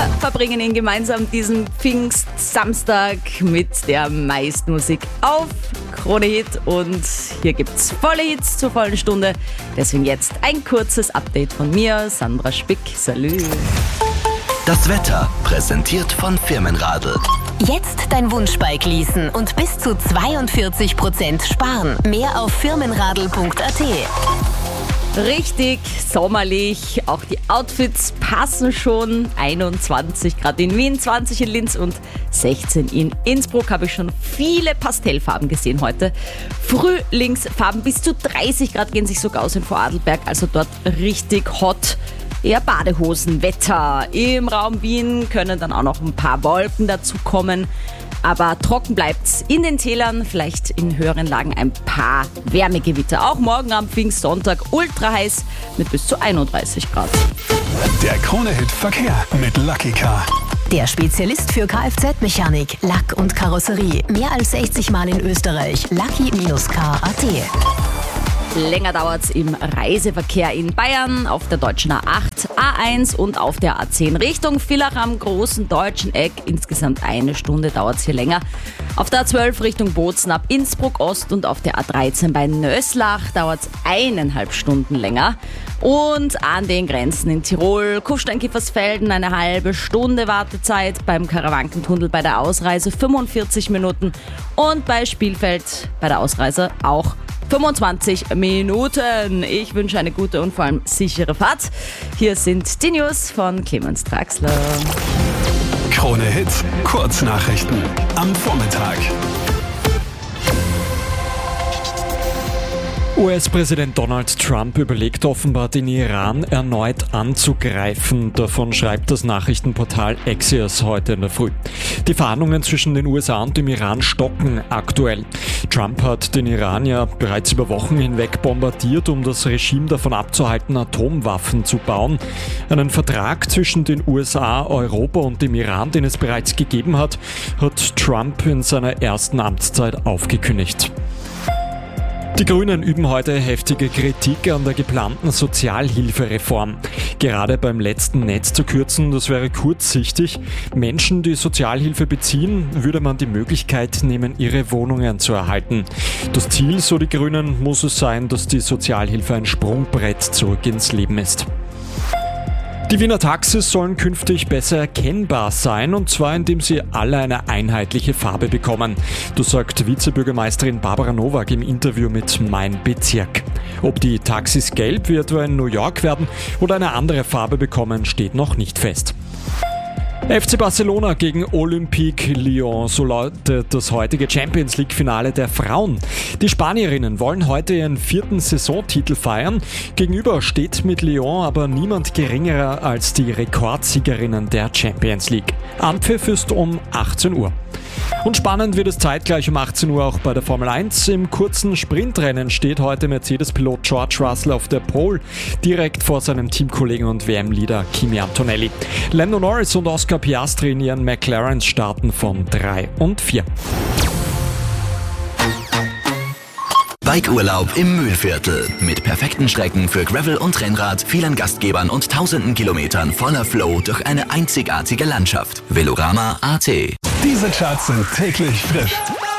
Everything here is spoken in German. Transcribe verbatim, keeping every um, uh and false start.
verbringen ihn gemeinsam diesen Pfingstsamstag mit der meisten Musik auf Krone Hit. Und hier gibt's volle Hits zur vollen Stunde. Deswegen jetzt ein kurzes Update von mir, Sandra Spick. Salü. Das Wetter präsentiert von Firmenradl. Jetzt dein Wunschbike leasen und bis zu zweiundvierzig Prozent sparen. Mehr auf firmenradl punkt a t. Richtig sommerlich, auch die Outfits passen schon. einundzwanzig Grad in Wien, zwanzig in Linz und sechzehn in Innsbruck. Habe ich schon viele Pastellfarben gesehen heute. Frühlingsfarben bis zu dreißig Grad gehen sich sogar aus in Vorarlberg, also dort richtig hot. Eher Badehosenwetter. Im Raum Wien können dann auch noch ein paar Wolken dazu kommen. Aber trocken bleibt's in den Tälern, vielleicht in höheren Lagen ein paar Wärmegewitter. Auch morgen am Pfingstsonntag ultra heiß mit bis zu einunddreißig Grad. Der Krone-Hit Verkehr mit Lucky Car. Der Spezialist für Kfz-Mechanik, Lack und Karosserie. Mehr als sechzig Mal in Österreich. Lucky Car punkt a t. Länger dauert's im Reiseverkehr in Bayern auf der deutschen A acht, A eins und auf der A zehn Richtung Villach am großen deutschen Eck. Insgesamt eine Stunde dauert's hier länger. Auf der A zwölf Richtung Bozen ab Innsbruck Ost und auf der A dreizehn bei Nöslach dauert's eineinhalb Stunden länger. Und an den Grenzen in Tirol, Kufstein-Kiefersfelden eine halbe Stunde Wartezeit, beim Karawankentunnel bei der Ausreise fünfundvierzig Minuten und bei Spielfeld bei der Ausreise auch fünfundzwanzig Minuten. Ich wünsche eine gute und vor allem sichere Fahrt. Hier sind die News von Clemens Draxler. Krone Hit, Kurznachrichten am Vormittag. U S-Präsident Donald Trump überlegt offenbar, den Iran erneut anzugreifen. Davon schreibt das Nachrichtenportal Axios heute in der Früh. Die Verhandlungen zwischen den U S A und dem Iran stocken aktuell. Trump hat den Iran ja bereits über Wochen hinweg bombardiert, um das Regime davon abzuhalten, Atomwaffen zu bauen. Einen Vertrag zwischen den U S A, Europa und dem Iran, den es bereits gegeben hat, hat Trump in seiner ersten Amtszeit aufgekündigt. Die Grünen üben heute heftige Kritik an der geplanten Sozialhilfereform. Gerade beim letzten Netz zu kürzen, das wäre kurzsichtig. Menschen, die Sozialhilfe beziehen, würde man die Möglichkeit nehmen, ihre Wohnungen zu erhalten. Das Ziel, so die Grünen, muss es sein, dass die Sozialhilfe ein Sprungbrett zurück ins Leben ist. Die Wiener Taxis sollen künftig besser erkennbar sein, und zwar indem sie alle eine einheitliche Farbe bekommen. Das sagt Vizebürgermeisterin Barbara Nowak im Interview mit Mein Bezirk. Ob die Taxis gelb wie etwa in New York werden oder eine andere Farbe bekommen, steht noch nicht fest. F C Barcelona gegen Olympique Lyon, so lautet das heutige Champions-League-Finale der Frauen. Die Spanierinnen wollen heute ihren vierten Saisontitel feiern. Gegenüber steht mit Lyon aber niemand geringerer als die Rekordsiegerinnen der Champions League. Anpfiff ist um achtzehn Uhr. Und spannend wird es zeitgleich um achtzehn Uhr auch bei der Formel eins. Im kurzen Sprintrennen steht heute Mercedes-Pilot George Russell auf der Pole, direkt vor seinem Teamkollegen und W M-Leader Kimi Antonelli. Lando Norris und Oscar Piastri in ihren McLarens starten von drei und vier. Bikeurlaub im Mühlviertel. Mit perfekten Strecken für Gravel und Rennrad, vielen Gastgebern und tausenden Kilometern voller Flow durch eine einzigartige Landschaft. Velorama punkt a t. Diese Charts sind täglich frisch.